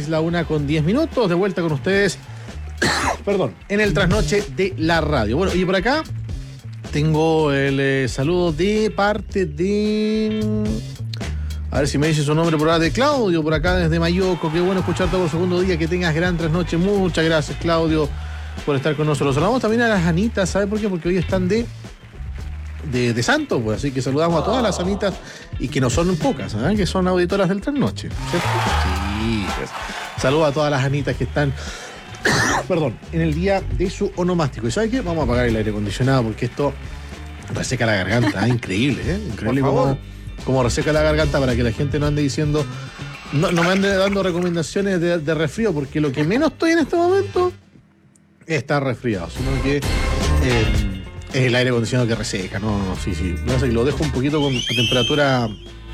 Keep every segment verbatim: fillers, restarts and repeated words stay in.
es la una con diez minutos, de vuelta con ustedes, perdón, en el trasnoche de la radio. Bueno, y por acá tengo el eh, saludo de parte de... A ver si me dice su nombre por acá, de Claudio, por acá desde Mayoco. Qué bueno escucharte por segundo día, que tengas gran trasnoche. Muchas gracias, Claudio, por estar con nosotros. Saludamos también a las Anitas, ¿sabe por qué? Porque hoy están de... De, de santo, pues, así que saludamos a todas las amitas y que no son pocas, ¿eh? Que son auditoras del trasnoche, ¿cierto? Sí, pues. Saludos a todas las anitas que están, perdón, en el día de su onomástico. ¿Y sabe qué? Vamos a apagar el aire acondicionado porque esto reseca la garganta, ¿eh? Increíble, ¿eh? Increíble cómo, cómo reseca la garganta, para que la gente no ande diciendo, no, no me ande dando recomendaciones de, de resfrío, porque lo que menos estoy en este momento es estar resfriado, sino que... Eh, es el aire acondicionado que reseca, no, no, sí, sí. Lo dejo un poquito con temperatura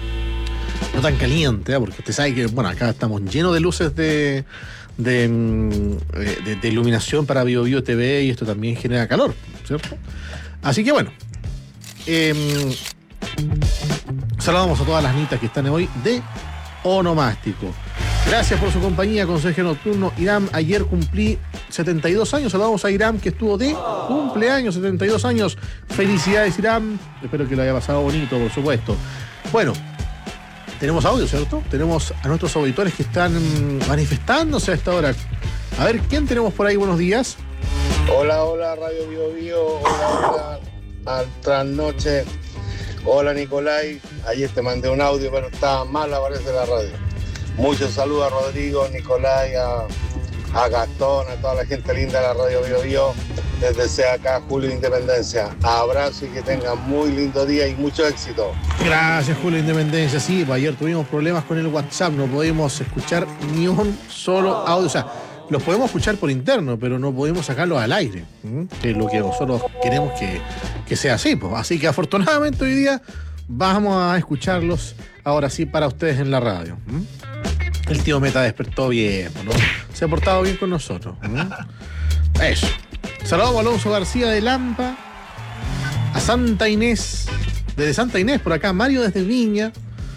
no tan caliente, ¿eh? Porque usted sabe que, bueno, acá estamos llenos de luces de, de, de, de iluminación para Bio Bio T V, y esto también genera calor, ¿cierto? Así que bueno, eh, saludamos a todas las nitas que están hoy de onomástico. Gracias por su compañía, consejero nocturno. Iram, ayer cumplí setenta y dos años. Saludamos a Iram, que estuvo de cumpleaños, setenta y dos años. Felicidades, Iram. Espero que lo haya pasado bonito, por supuesto. Bueno, tenemos audio, ¿cierto? Tenemos a nuestros auditores que están manifestándose a esta hora. A ver, ¿quién tenemos por ahí? Buenos días. Hola, hola, Radio Bio Bio. Hola, hola, al trasnoche. Hola, Nicolai. Ayer te mandé un audio, pero estaba mal, aparece la radio. Muchos saludos a Rodrigo, Nicolai, a, a Gastón, a toda la gente linda de la Radio Bio Bio. Les deseo acá Julio Independencia. Abrazo y que tengan muy lindo día y mucho éxito. Gracias, Julio Independencia. Sí, pues ayer tuvimos problemas con el WhatsApp, no podemos escuchar ni un solo audio. O sea, los podemos escuchar por interno, pero no podemos sacarlos al aire, ¿sí? Que es lo que nosotros queremos que, que sea así, pues. Así que afortunadamente hoy día vamos a escucharlos ahora sí para ustedes en la radio. ¿Sí? El tío Meta despertó bien, ¿no? Se ha portado bien con nosotros, ¿no? Eso. Saludamos a Alonso García de Lampa, a Santa Inés, desde Santa Inés, por acá, Mario desde Viña.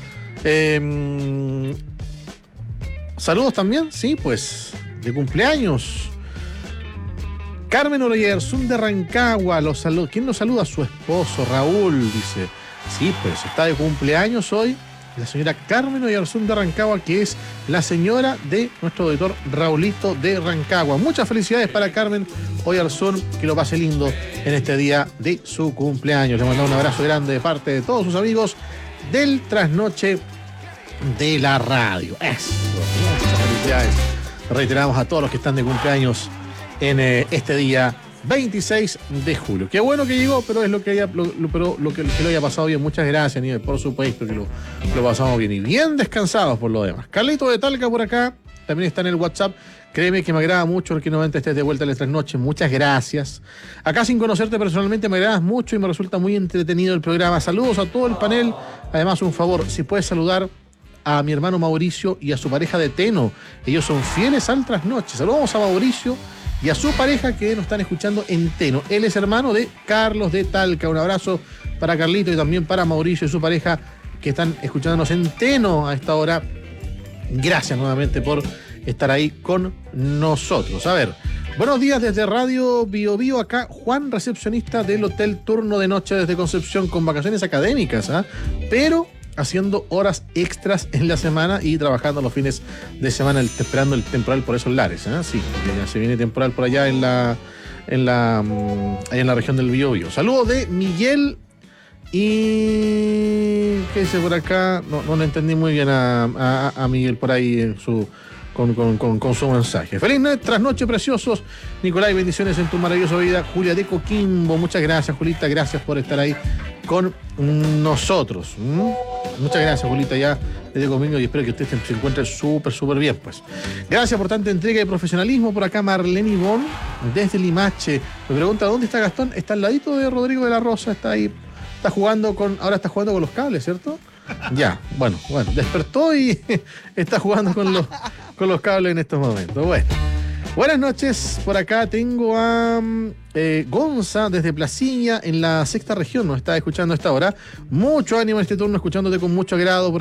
Eh, saludos también, sí, pues, de cumpleaños. Carmen Oloyerzún de Rancagua, los saludos. ¿Quién nos saluda? Su esposo, Raúl, dice. Sí, pues, está de cumpleaños hoy la señora Carmen Oyarzún de Rancagua, que es la señora de nuestro auditor Raulito de Rancagua. Muchas felicidades para Carmen Oyarzún, que lo pase lindo en este día de su cumpleaños. Le mandamos un abrazo grande de parte de todos sus amigos del trasnoche de la radio. Eso, muchas felicidades. Reiteramos a todos los que están de cumpleaños en eh, este día veintiséis de julio. Qué bueno que llegó, pero es lo que haya, lo, lo, pero lo que, que lo haya pasado bien. Muchas gracias, Nieves, por supuesto que lo, lo pasamos bien y bien descansados por lo demás. Carlito de Talca por acá, también está en el WhatsApp. Créeme que me agrada mucho el que nuevamente estés de vuelta a las tres noches. Muchas gracias. Acá, sin conocerte personalmente, me agradas mucho y me resulta muy entretenido el programa. Saludos a todo el panel. Además, un favor, si puedes saludar a mi hermano Mauricio y a su pareja de Teno. Ellos son fieles al trasnoche. Saludos a Mauricio y a su pareja, que nos están escuchando en Teno. Él es hermano de Carlos de Talca. Un abrazo para Carlito y también para Mauricio y su pareja, que están escuchándonos en Teno a esta hora. Gracias nuevamente por estar ahí con nosotros. A ver, buenos días desde Radio Bio Bio. Acá Juan, recepcionista del Hotel Turno de Noche desde Concepción, con vacaciones académicas, ¿eh? Pero haciendo horas extras en la semana y trabajando los fines de semana, el, esperando el temporal por esos lares, ¿eh? Sí, ya se viene temporal por allá en la en la en la región del Bio Bio. Saludos de Miguel y... ¿qué dice por acá? No, no le entendí muy bien a, a, a Miguel por ahí en su... Con, con, con, con su mensaje. Feliz trasnoche, preciosos. Nicolai, bendiciones en tu maravillosa vida. Julia de Coquimbo, muchas gracias, Julita. Gracias por estar ahí con nosotros. ¿Mm? Muchas gracias, Julita, ya desde Coquimbo, y espero que usted se encuentre súper, súper bien, pues. Gracias por tanta entrega y profesionalismo. Por acá, Marlene Ivón, desde Limache. Me pregunta, ¿dónde está Gastón? Está al ladito de Rodrigo de la Rosa, está ahí. Está jugando con... Ahora está jugando con los cables, ¿cierto? Ya, bueno, bueno, despertó y está jugando con los, con los cables en estos momentos. Bueno, buenas noches, por acá tengo a eh, Gonza desde Placiña, en la sexta región, nos está escuchando a esta hora. Mucho ánimo en este turno, escuchándote con mucho agrado.